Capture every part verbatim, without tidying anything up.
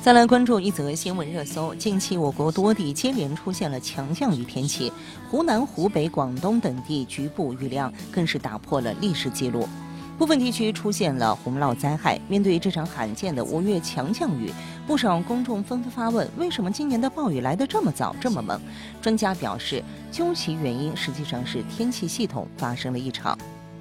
再来关注一则新闻热搜，近期我国多地接连出现了强降雨天气，湖南、湖北、广东等地局部雨量更是打破了历史记录，部分地区出现了洪涝灾害。面对这场罕见的五月强降雨，不少公众纷纷发问：为什么今年的暴雨来得这么早、这么猛？专家表示，究其原因，实际上是天气系统发生了异常。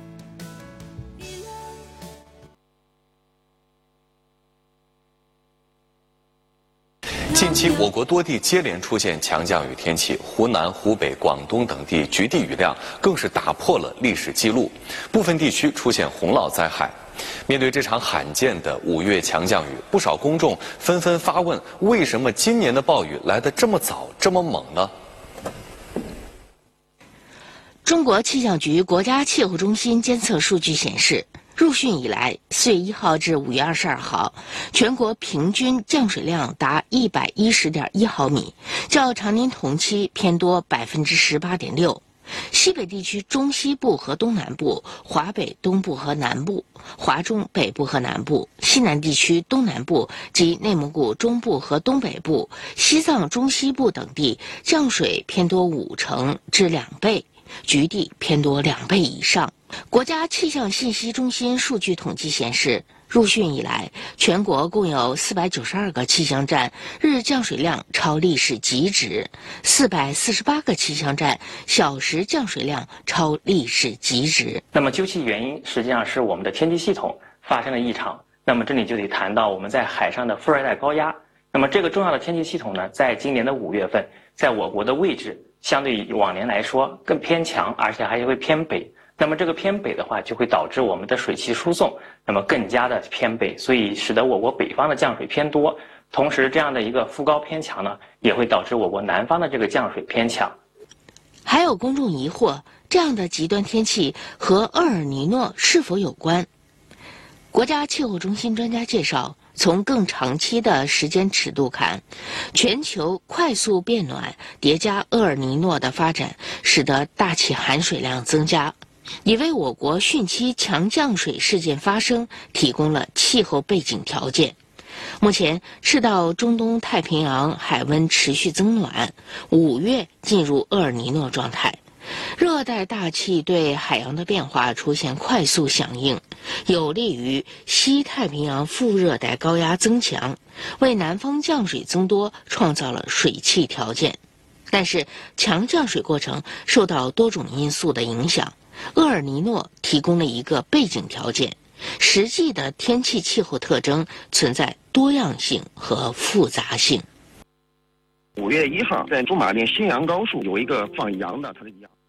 近期，我国多地接连出现强降雨天气，湖南、湖北、广东等地局地雨量更是打破了历史记录，部分地区出现洪涝灾害。面对这场罕见的五月强降雨，不少公众纷纷发问：为什么今年的暴雨来得这么早、这么猛呢？ 中国气象局国家气候中心监测数据显示，入汛以来，四月一号至五月二十二号，全国平均降水量达一百一十点一毫米，较常年同期偏多百分之十八点六。西北地区中西部和东南部、华北东部和南部、华中北部和南部、西南地区东南部及内蒙古中部和东北部、西藏中西部等地降水偏多五成至两倍，局地偏多两倍以上。国家气象信息中心数据统计显示，入汛以来，全国共有四百九十二个气象站日降水量超历史极值，四百四十八个气象站小时降水量超历史极值。 那么究其原因，实际上是我们的天气系统发生了异常。那么这里就得谈到我们在海上的副热带高压。那么这个重要的天气系统呢，在今年的五月份，在我国的位置相对于往年来说更偏强，而且还会偏北。那么这个偏北的话，就会导致我们的水汽输送那么更加的偏北，所以使得我国北方的降水偏多。同时，这样的一个副高偏强呢，也会导致我国南方的这个降水偏强。 还有公众疑惑，这样的极端天气和厄尔尼诺是否有关？国家气候中心专家介绍，从更长期的时间尺度看，全球快速变暖叠加厄尔尼诺的发展，使得大气含水量增加，也为我国汛期强降水事件发生提供了气候背景条件。目前，赤道中东太平洋海温持续增暖，五月进入厄尔尼诺状态，热带大气对海洋的变化出现快速响应，有利于西太平洋副热带高压增强，为南方降水增多创造了水汽条件。但是，强降水过程受到多种因素的影响，厄尔尼诺提供了一个背景条件，实际的天气气候特征存在多样性和复杂性。 五月一号，在驻马店新阳高速有一个放羊的，它的羊。